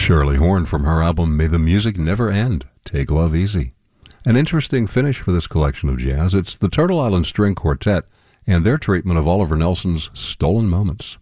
Shirley Horn from her album May the Music Never End, Take Love Easy. An interesting finish for this collection of jazz. It's the Turtle Island String Quartet and their treatment of Oliver Nelson's Stolen Moments.